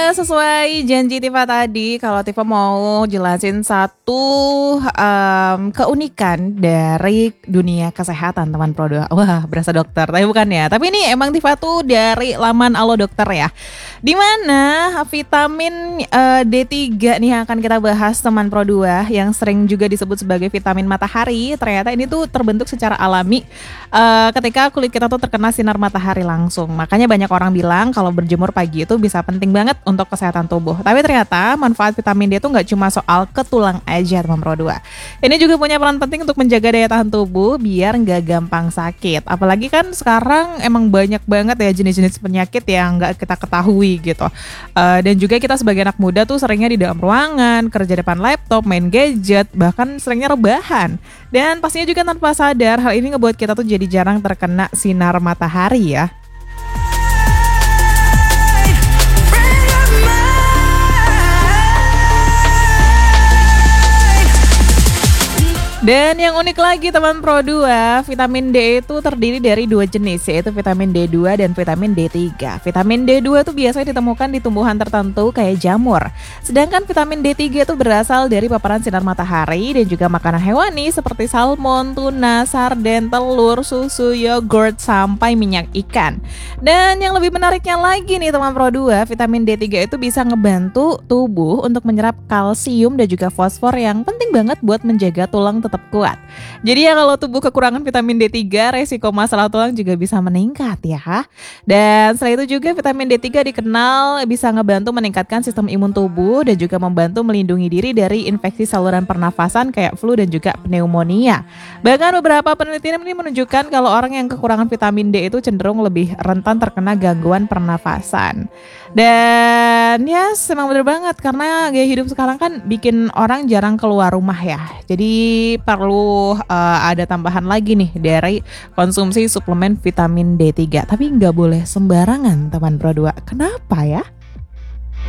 sesuai janji Tifa tadi, kalau Tifa mau jelasin satu keunikan dari dunia kesehatan teman Pro 2. Wah, berasa dokter, tapi bukan ya. Tapi ini emang Tifa tuh dari laman Alo Dokter ya. Di mana vitamin D3 nih yang akan kita bahas teman Pro 2 yang sering juga disebut sebagai vitamin matahari. Ternyata ini tuh terbentuk secara alami ketika kulit kita tuh terkena sinar matahari langsung. Makanya banyak orang bilang kalau berjemur pagi itu bisa penting banget untuk kesehatan tubuh. Tapi ternyata manfaat vitamin D itu nggak cuma soal ke tulang aja teman Pro 2. Ini juga punya peran penting untuk menjaga daya tahan tubuh biar nggak gampang sakit. Apalagi kan sekarang emang banyak banget ya jenis-jenis penyakit yang nggak kita ketahui gitu. Dan juga kita sebagai anak muda tuh seringnya di dalam ruangan, kerja depan laptop, main gadget, bahkan seringnya rebahan. Dan pastinya juga tanpa sadar hal ini ngebuat kita tuh jadi jarang terkena sinar matahari ya. Dan yang unik lagi teman Pro 2, vitamin D itu terdiri dari dua jenis, yaitu vitamin D2 dan vitamin D3. Vitamin D2 itu biasanya ditemukan di tumbuhan tertentu kayak jamur. Sedangkan vitamin D3 itu berasal dari paparan sinar matahari dan juga makanan hewani seperti salmon, tuna, sarden, telur, susu, yogurt, sampai minyak ikan. Dan yang lebih menariknya lagi nih teman Pro 2, vitamin D3 itu bisa ngebantu tubuh untuk menyerap kalsium dan juga fosfor yang penting banget buat menjaga tulang tetap kuat. Jadi ya kalau tubuh kekurangan vitamin D3, resiko masalah tulang juga bisa meningkat ya. Dan selain itu juga vitamin D3 dikenal bisa ngebantu meningkatkan sistem imun tubuh dan juga membantu melindungi diri dari infeksi saluran pernafasan kayak flu dan juga pneumonia. Bahkan beberapa penelitian ini menunjukkan kalau orang yang kekurangan vitamin D itu cenderung lebih rentan terkena gangguan pernafasan. Dan ya memang bener banget karena gaya hidup sekarang kan bikin orang jarang keluar rumah ya. Jadi perlu ada tambahan lagi nih dari konsumsi suplemen vitamin D3. Tapi nggak boleh sembarangan teman Pro 2. Kenapa ya?